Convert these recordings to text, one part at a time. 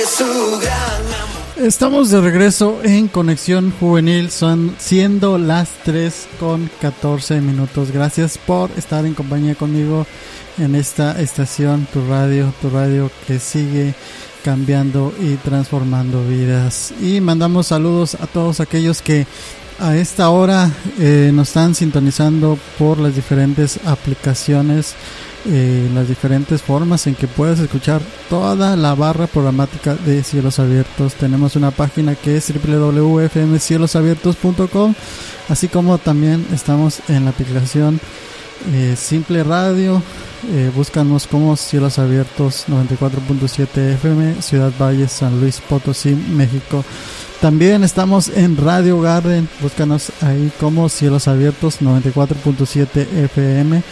Estamos de regreso en Conexión Juvenil, son siendo las 3:14. Gracias por estar en compañía conmigo en esta estación, tu radio que sigue cambiando y transformando vidas. Y mandamos saludos a todos aquellos que a esta hora nos están sintonizando por las diferentes aplicaciones, las diferentes formas en que puedes escuchar toda la barra programática de Cielos Abiertos. Tenemos una página que es www.fmcielosabiertos.com, así como también estamos en la aplicación Simple Radio. Búscanos como Cielos Abiertos 94.7 FM, Ciudad Valles, San Luis Potosí, México. También estamos en Radio Garden, búscanos ahí como Cielos Abiertos 94.7 FM,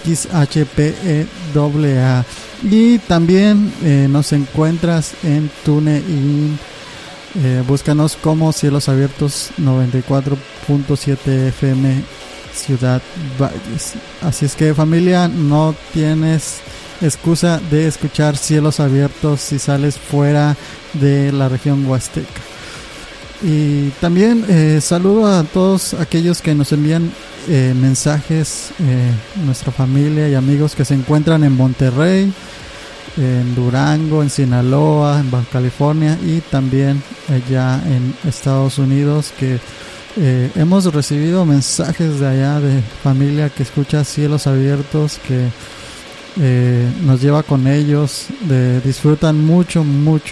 XHPEAA. Y también nos encuentras en TuneIn, búscanos como Cielos Abiertos 94.7 FM, Ciudad Valles. Así es que, familia, no tienes excusa de escuchar Cielos Abiertos si sales fuera de la región huasteca. Y también saludo a todos aquellos que nos envían mensajes, nuestra familia y amigos que se encuentran en Monterrey, en Durango, en Sinaloa, en Baja California y también allá en Estados Unidos, que hemos recibido mensajes de allá de familia que escucha Cielos Abiertos, que nos lleva con ellos, disfrutan mucho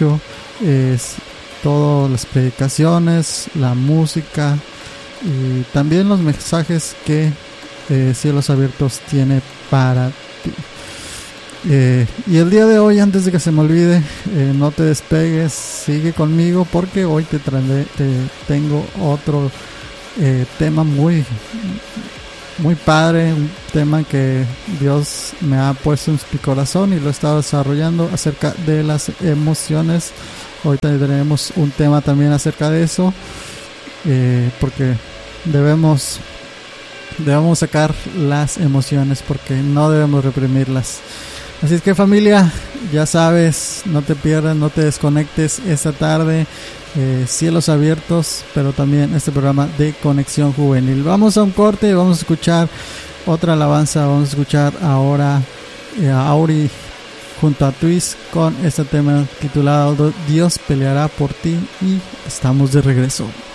todas las predicaciones, la música y también los mensajes que Cielos Abiertos tiene para ti. Y el día de hoy, antes de que se me olvide, no te despegues, sigue conmigo porque hoy te tengo otro tema muy padre, un tema que Dios me ha puesto en mi corazón y lo he estado desarrollando acerca de las emociones. Hoy tendremos un tema también acerca de eso, porque debemos sacar las emociones, porque no debemos reprimirlas. Así es que, familia, ya sabes, no te pierdas, no te desconectes esta tarde. Cielos Abiertos, pero también este programa de Conexión Juvenil. Vamos a un corte y vamos a escuchar otra alabanza. Vamos a escuchar ahora a Auri junto a Twist con este tema titulado Dios peleará por ti, y estamos de regreso.